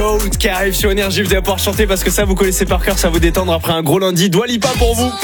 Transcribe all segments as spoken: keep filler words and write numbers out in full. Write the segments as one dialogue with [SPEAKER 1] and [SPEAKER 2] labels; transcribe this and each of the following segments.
[SPEAKER 1] Go qui arrive sur Énergie. Vous allez pouvoir chanter parce que ça vous connaissez par cœur, ça vous détendre après un gros lundi. Dua Lipa pour vous.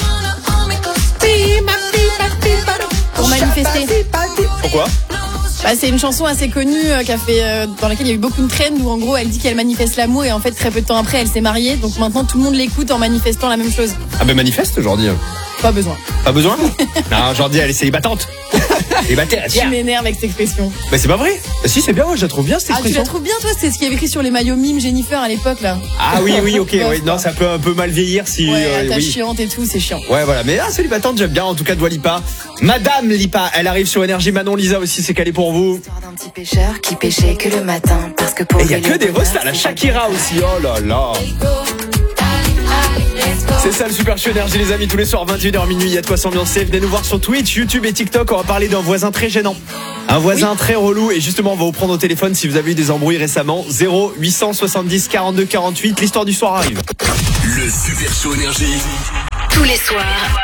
[SPEAKER 2] Pour manifester.
[SPEAKER 1] Pourquoi?
[SPEAKER 2] Bah, c'est une chanson assez connue euh, qui a fait, euh, dans laquelle il y a eu beaucoup de trends où en gros elle dit qu'elle manifeste l'amour et en fait très peu de temps après elle s'est mariée, donc maintenant tout le monde l'écoute en manifestant la même chose.
[SPEAKER 1] Ah ben manifeste Jordi.
[SPEAKER 2] Pas besoin.
[SPEAKER 1] Pas besoin? Non, Jordi elle est célibatante. Célibataire,
[SPEAKER 2] Je m'énerve avec cette expression.
[SPEAKER 1] Bah c'est pas vrai. Bah, si c'est bien, moi je la trouve bien cette
[SPEAKER 2] Ah tu
[SPEAKER 1] expression.
[SPEAKER 2] la trouves bien toi? C'est ce qui est écrit sur les maillots mime Jennifer à l'époque là.
[SPEAKER 1] Ah oui oui ok oui. Non ça peut un peu mal vieillir si.
[SPEAKER 2] Ouais,
[SPEAKER 1] euh,
[SPEAKER 2] la tache
[SPEAKER 1] oui.
[SPEAKER 2] chiante et tout, c'est chiant.
[SPEAKER 1] Ouais voilà, mais ah, célibatante j'aime bien en tout cas Dua Lipa. Madame Lipa, elle arrive sur Énergie. Manon Lisa aussi c'est calé pour vous.
[SPEAKER 3] L'histoire d'un petit pêcheur qui pêchait que le matin parce que pour
[SPEAKER 1] Et il y a
[SPEAKER 3] lui,
[SPEAKER 1] que
[SPEAKER 3] le
[SPEAKER 1] des
[SPEAKER 3] bonheur,
[SPEAKER 1] restas, la
[SPEAKER 3] c'est
[SPEAKER 1] Shakira aussi. Oh là là. C'est ça le Super Show Énergie les amis, tous les soirs vingt et une heures minuit, il y a de quoi s'ambiancer. Venez nous voir sur Twitch, YouTube et TikTok. On va parler d'un voisin très gênant, un voisin oui. très relou. Et justement on va vous prendre au téléphone si vous avez eu des embrouilles récemment. Zéro huit cent soixante-dix quarante-deux quarante-huit. L'histoire du soir arrive.
[SPEAKER 4] Le Super Show Énergie,
[SPEAKER 3] tous les soirs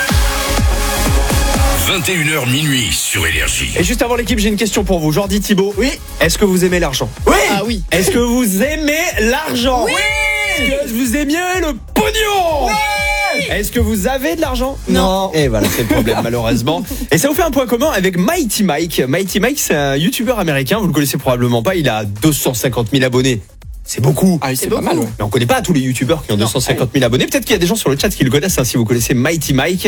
[SPEAKER 4] vingt et une heures minuit sur Énergie.
[SPEAKER 1] Et juste avant l'équipe, j'ai une question pour vous. Jordi, Thibaut.
[SPEAKER 2] Oui.
[SPEAKER 1] Est-ce que vous aimez l'argent?
[SPEAKER 2] Oui. Ah oui.
[SPEAKER 1] Est-ce que vous aimez l'argent?
[SPEAKER 2] Oui.
[SPEAKER 1] Est-ce que vous aimiez le pognon? Oui. Est-ce que vous avez de l'argent?
[SPEAKER 2] Non.
[SPEAKER 1] Et voilà, c'est le problème malheureusement. Et ça vous fait un point commun avec Mighty Mike. Mighty Mike, c'est un youtubeur américain, vous le connaissez probablement pas, il a deux cent cinquante mille abonnés. C'est beaucoup.
[SPEAKER 2] Ah, c'est, c'est pas mal. Ouais.
[SPEAKER 1] Mais on connaît pas tous les youtubeurs qui ont non. deux cent cinquante mille abonnés. Peut-être qu'il y a des gens sur le chat qui le connaissent, hein, si vous connaissez Mighty Mike.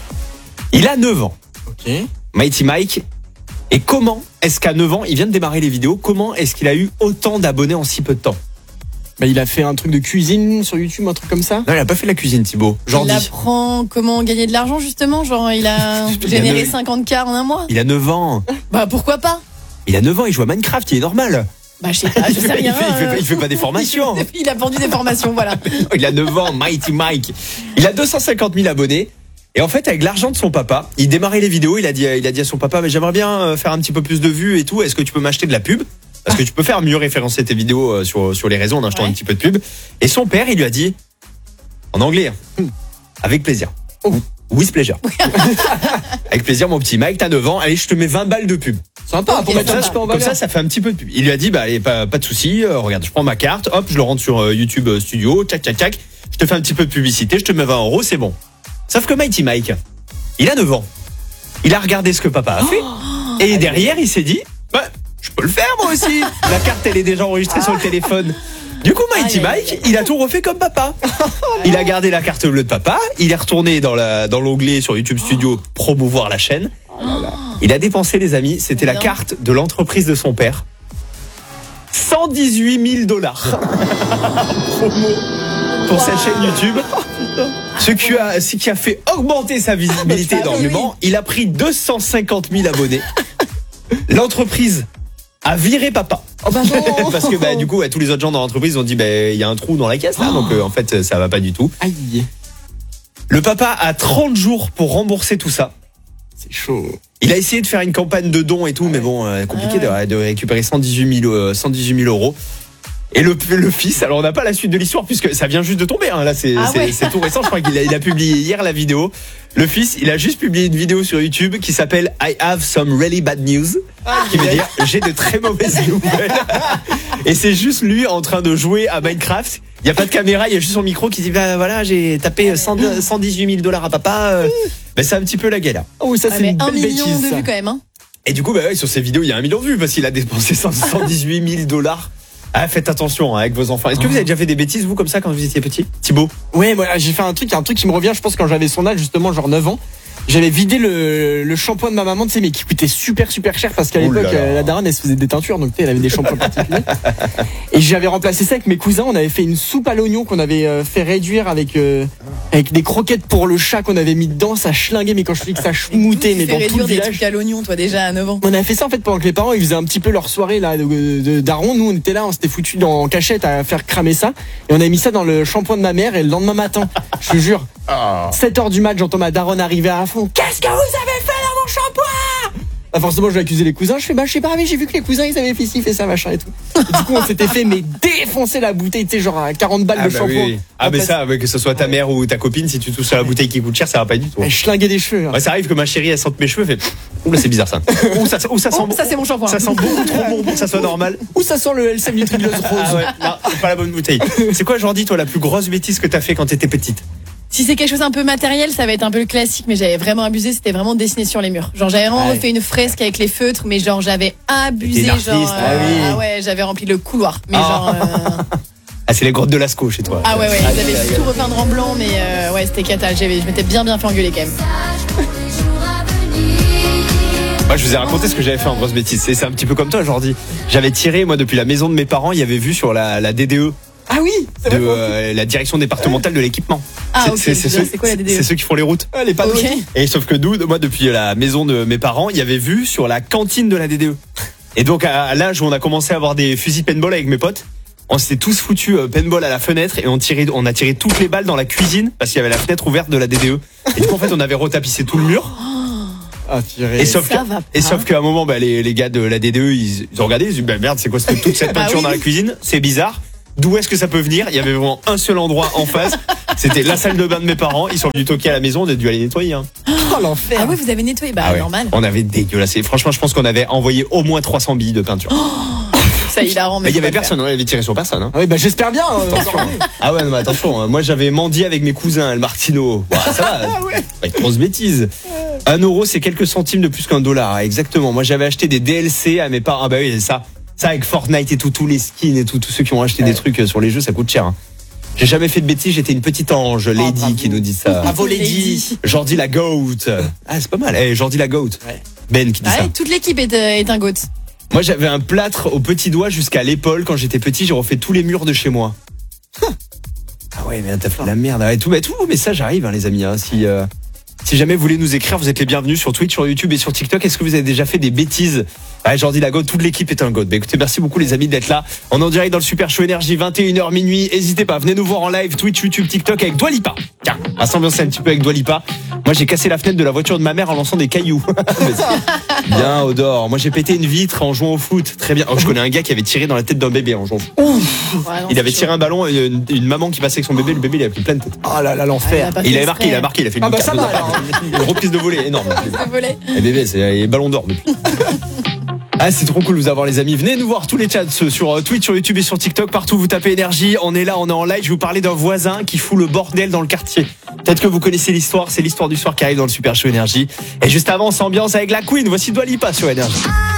[SPEAKER 1] Il a neuf ans.
[SPEAKER 5] Ok.
[SPEAKER 1] Mighty Mike. Et comment est-ce qu'à neuf ans, il vient de démarrer les vidéos, comment est-ce qu'il a eu autant d'abonnés en si peu de temps?
[SPEAKER 5] Bah, il a fait un truc de cuisine sur YouTube, un truc comme ça.
[SPEAKER 1] Non, il a pas fait de la cuisine, Thibaut. Jordi.
[SPEAKER 2] Il apprend comment gagner de l'argent justement, genre il a généré cinquante K en un mois.
[SPEAKER 1] Il a neuf ans.
[SPEAKER 2] Bah pourquoi pas?
[SPEAKER 1] Il a neuf ans, il joue à Minecraft, il est normal.
[SPEAKER 2] Bah je sais pas, je sais
[SPEAKER 1] il,
[SPEAKER 2] rien.
[SPEAKER 1] Fait, il, fait, il fait pas des formations.
[SPEAKER 2] Il a vendu des formations, voilà.
[SPEAKER 1] Il a neuf ans, Mighty Mike. Il a deux cent cinquante mille abonnés. Et en fait, avec l'argent de son papa, il démarrait les vidéos, il a dit, il a dit à son papa, mais j'aimerais bien faire un petit peu plus de vues et tout, est-ce que tu peux m'acheter de la pub? Parce que tu peux faire mieux référencer tes vidéos sur, sur les réseaux en achetant ouais. un petit peu de pub. Et son père, il lui a dit, en anglais, avec plaisir. Oh. With pleasure. Avec plaisir, mon petit Mike, t'as neuf ans, allez, je te mets vingt balles de pub.
[SPEAKER 5] Sympa, okay, pour mettre ça,
[SPEAKER 1] comme ça, ça fait un petit peu de pub. Il lui a dit, bah, allez, pas, pas de souci, euh, regarde, je prends ma carte, hop, je le rentre sur euh, YouTube Studio, tchac, tchac, tchac, je te fais un petit peu de publicité, je te mets vingt euros, c'est bon. Sauf que Mighty Mike, il a neuf ans. Il a regardé ce que papa a fait. Oh, et derrière, il s'est dit, bah, je peux le faire moi aussi. La carte, elle est déjà enregistrée sur le téléphone. Du coup, Mighty Mike, il a tout refait comme papa. Il a gardé la carte bleue de papa. Il est retourné dans, la, dans l'onglet sur YouTube Studio, promouvoir la chaîne. Il a dépensé, les amis, c'était la carte de l'entreprise de son père. cent dix-huit mille dollars. Promo pour sa chaîne YouTube. Ce qui, a, ce qui a fait augmenter sa visibilité énormément. Il a pris deux cent cinquante mille abonnés. L'entreprise a viré papa.
[SPEAKER 2] Oh bah non.
[SPEAKER 1] Parce que bah, du coup, ouais, tous les autres gens dans l'entreprise ont dit, bah, il y a un trou dans la caisse là, donc euh, en fait, ça va pas du tout.
[SPEAKER 5] Aïe.
[SPEAKER 1] Le papa a trente jours pour rembourser tout ça.
[SPEAKER 5] C'est chaud.
[SPEAKER 1] Il a essayé de faire une campagne de dons et tout, mais bon, euh, compliqué ah ouais. de, de récupérer cent dix-huit mille euros. Et le, le fils, alors on n'a pas la suite de l'histoire puisque ça vient juste de tomber, hein. Là c'est,
[SPEAKER 2] ah
[SPEAKER 1] c'est,
[SPEAKER 2] ouais.
[SPEAKER 1] c'est tout récent, je crois qu'il a, il a publié hier la vidéo. Le fils, il a juste publié une vidéo sur YouTube qui s'appelle I have some really bad news, ah, qui veut dire j'ai de très mauvaises nouvelles. Et c'est juste lui en train de jouer à Minecraft. Il n'y a pas de caméra, il y a juste son micro qui dit bah voilà, j'ai tapé cent dix-huit mille dollars à papa. Ben c'est un petit peu la galère.
[SPEAKER 5] Oh ça
[SPEAKER 2] ah,
[SPEAKER 5] c'est une
[SPEAKER 2] un
[SPEAKER 5] belle
[SPEAKER 2] million
[SPEAKER 5] bêtise,
[SPEAKER 2] de
[SPEAKER 5] ça.
[SPEAKER 2] vues quand même. Hein.
[SPEAKER 1] Et du coup bah ouais, sur ces vidéos il y a un million de vues parce qu'il a dépensé cent dix-huit mille dollars. Ah, faites attention hein, avec vos enfants. Est-ce que vous avez déjà fait des bêtises vous comme ça quand vous étiez petit, Thibaut?
[SPEAKER 5] Ouais, moi j'ai fait un truc, un truc qui me revient, je pense quand j'avais son âge justement, genre neuf ans. J'avais vidé le, le shampoing de ma maman, tu sais, mais qui coûtait super super cher parce qu'à
[SPEAKER 1] oh
[SPEAKER 5] l'époque euh, la daronne elle se faisait des teintures, donc tu sais elle avait des shampoings particuliers. Et j'avais remplacé ça avec mes cousins. On avait fait une soupe à l'oignon qu'on avait euh, fait réduire avec euh, avec des croquettes pour le chat qu'on avait mis dedans. Ça schlinguait, mais quand je dis que ça schmoutait, mais dans tout le
[SPEAKER 2] des
[SPEAKER 5] village.
[SPEAKER 2] trucs à l'oignon, toi déjà à neuf ans.
[SPEAKER 5] On a fait ça en fait pendant que les parents ils faisaient un petit peu leur soirée là de, de daron. Nous on était là, on s'était foutu dans en cachette à faire cramer ça et on avait mis ça dans le shampoing de ma mère. Et le lendemain matin, je te jure, oh. sept heures du mat, j'entends ma daronne arriver à fond. Qu'est-ce que vous avez fait dans mon shampoing? Bah forcément, je vais accuser les cousins. Je fais, bah je sais pas, mais j'ai vu que les cousins ils avaient fait ci, fait ça, machin et tout. Et du coup, on s'était fait mais défoncer la bouteille, tu sais, genre à quarante balles
[SPEAKER 1] Ah,
[SPEAKER 5] de
[SPEAKER 1] bah
[SPEAKER 5] shampoing.
[SPEAKER 1] oui. Ah, mais ça, que ce soit ta mère ou ta copine, si tu touches à la bouteille qui coûte cher, ça va pas du tout.
[SPEAKER 5] Elle schlinguait des cheveux. Hein.
[SPEAKER 1] Ouais, ça arrive que ma chérie, elle sente mes cheveux, elle fait. Ouh là, c'est bizarre ça. Ouh, ça, ouh, ça sent
[SPEAKER 2] Oh,
[SPEAKER 1] bon.
[SPEAKER 2] ça c'est mon shampoing.
[SPEAKER 1] Ça sent beaucoup trop bon pour que ça soit normal.
[SPEAKER 5] Ou ça sent le L C M Nutriglycérose rose.
[SPEAKER 1] Ah ouais, non, c'est pas la bonne bouteille. C'est quoi, Jordi, toi, la plus grosse bêtise que t'as fait quand t'étais petite?
[SPEAKER 2] Si c'est quelque chose un peu matériel, ça va être un peu le classique, mais j'avais vraiment abusé, c'était vraiment dessiner sur les murs. Genre j'avais vraiment
[SPEAKER 5] Ouais.
[SPEAKER 2] refait une fresque avec les feutres, mais genre j'avais abusé,
[SPEAKER 1] T'es
[SPEAKER 2] genre
[SPEAKER 1] l'artiste,
[SPEAKER 2] euh,
[SPEAKER 5] ah oui.
[SPEAKER 2] ah ouais, j'avais rempli le couloir. Mais
[SPEAKER 1] Ah.
[SPEAKER 2] genre euh,
[SPEAKER 1] Ah, c'est les grottes de Lascaux chez toi.
[SPEAKER 2] ah ouais ouais, ils avaient tout repeindre en blanc, mais euh, ouais, c'était cata, j'avais je m'étais bien bien fait engueuler quand même.
[SPEAKER 1] Moi, je vous ai raconté ce que j'avais fait en grosse bêtise. C'est c'est un petit peu comme toi, Jordi. J'avais tiré, moi, depuis la maison de mes parents, il y avait vu sur la, la D D E,
[SPEAKER 5] Ah oui, c'est
[SPEAKER 1] de
[SPEAKER 5] vrai.
[SPEAKER 1] euh, la direction départementale de l'équipement.
[SPEAKER 2] Ah,
[SPEAKER 1] C'est-
[SPEAKER 2] ok,
[SPEAKER 1] c'est- c'est
[SPEAKER 2] je veux dire,
[SPEAKER 1] ceux-
[SPEAKER 2] c'est quoi la D D E?
[SPEAKER 1] C'est ceux qui font les routes.
[SPEAKER 5] Ah, les panneaux.
[SPEAKER 2] Ok.
[SPEAKER 1] Et sauf que nous, moi, depuis la maison de mes parents, il y avait vu sur la cantine de la D D E. Et donc, à, à l'âge où on a commencé à avoir des fusils paintball avec mes potes, on s'était tous foutus euh, paintball à la fenêtre et on tirait, on a tiré toutes les balles dans la cuisine parce qu'il y avait la fenêtre ouverte de la D D E. Et du coup, en fait, on avait retapissé tout le mur.
[SPEAKER 5] Ah, tiré.
[SPEAKER 1] Et sauf,
[SPEAKER 2] ça
[SPEAKER 1] que-
[SPEAKER 2] va pas.
[SPEAKER 1] et sauf qu'à un moment, bah, les, les gars de la D D E, ils, ils ont regardé, ils ont dit, bah, merde, c'est quoi cette- toute cette
[SPEAKER 2] Bah
[SPEAKER 1] peinture
[SPEAKER 2] oui.
[SPEAKER 1] dans la cuisine? C'est bizarre. D'où est-ce que ça peut venir? Il y avait vraiment un seul endroit en face. C'était la salle de bain de mes parents. Ils sont venus toquer à la maison, on a dû aller nettoyer. Hein.
[SPEAKER 5] Oh, l'enfer.
[SPEAKER 2] Ah ouais, vous avez nettoyé, bah
[SPEAKER 1] Ah ouais.
[SPEAKER 2] normal.
[SPEAKER 1] On avait dégueulassé. Franchement, je pense qu'on avait envoyé au moins trois cents billes de peinture.
[SPEAKER 2] Ça il a rendu.
[SPEAKER 1] Mais il y avait personne, on avait tiré sur personne. Hein.
[SPEAKER 5] Ah oui, bah j'espère bien. euh, encore.
[SPEAKER 1] Ah ouais, non, mais attention, hein. Moi j'avais mendié avec mes cousins, le Martino. Ouah, ça va,
[SPEAKER 5] Ah ouais.
[SPEAKER 1] pas une grosse bêtise. Un euro, c'est quelques centimes de plus qu'un dollar, exactement. Moi j'avais acheté des D L C à mes parents. Ah bah oui, c'est ça. Ça avec Fortnite et tout, tous les skins et tout, tous ceux qui ont acheté
[SPEAKER 5] Ouais.
[SPEAKER 1] des trucs euh, sur les jeux, ça coûte cher. Hein. J'ai jamais fait de bêtises, j'étais une petite ange, Lady,
[SPEAKER 5] bravo.
[SPEAKER 1] qui nous dit ça.
[SPEAKER 5] Bravo, Lady.
[SPEAKER 2] Lady.
[SPEAKER 1] Jordi la goat. Ah, c'est pas mal. Eh, Jordi la goat.
[SPEAKER 5] Ouais.
[SPEAKER 1] Ben qui dit ça.
[SPEAKER 2] Ouais, toute l'équipe est, euh, est un goat.
[SPEAKER 1] Moi, j'avais un plâtre au petit doigt jusqu'à l'épaule quand j'étais petit. J'ai refait tous les murs de chez moi. Ah ouais, mais t'as fait de la merde. Ouais, tout, bah, tout vos messages arrivent, hein, les amis. Hein. Si, euh, si jamais vous voulez nous écrire, vous êtes les bienvenus sur Twitch, sur YouTube et sur TikTok. Est-ce que vous avez déjà fait des bêtises? Ouais, Jordi la goat, toute l'équipe est un goat. Bah, écoutez, merci beaucoup les amis d'être là. On est en direct dans le Super Show Énergie, vingt et une heures minuit. N'hésitez pas, venez nous voir en live, Twitch, YouTube, TikTok avec Dua Lipa. Tiens, on va s'ambiancer un petit peu avec Dua Lipa. Moi, j'ai cassé la fenêtre de la voiture de ma mère en lançant des cailloux. Bien, Odor. Moi, j'ai pété une vitre en jouant au foot. Très bien. Oh, je connais un gars qui avait tiré dans la tête d'un bébé en jouant au foot.
[SPEAKER 2] Ouais, non,
[SPEAKER 1] Il
[SPEAKER 2] c'est
[SPEAKER 1] avait
[SPEAKER 2] chaud.
[SPEAKER 1] tiré un ballon et une, une maman qui passait avec son bébé. Le bébé, il avait pris plein de tête.
[SPEAKER 5] Oh là là,
[SPEAKER 2] Ah,
[SPEAKER 5] l'enfer.
[SPEAKER 2] a pas
[SPEAKER 1] Et il
[SPEAKER 2] fait
[SPEAKER 1] avait marqué, il a
[SPEAKER 2] exprès.
[SPEAKER 1] marqué, il a fait une
[SPEAKER 5] Ah bah
[SPEAKER 1] carte
[SPEAKER 5] ça
[SPEAKER 1] de
[SPEAKER 5] va,
[SPEAKER 1] d'impact. Une reprise de volée énorme.
[SPEAKER 2] Ça volait.
[SPEAKER 1] Et bébé, c'est les ballons d'or depuis. Ah, c'est trop cool de vous avoir les amis. Venez nous voir tous les chats sur euh, Twitch, sur YouTube et sur TikTok. Partout vous tapez énergie. On est là, on est en live. Je vais vous parler d'un voisin qui fout le bordel dans le quartier. Peut-être que vous connaissez l'histoire. C'est l'histoire du soir qui arrive dans le Super Show Énergie. Et juste avant, on s'ambiance avec la Queen. Voici Dua Lipa sur Énergie.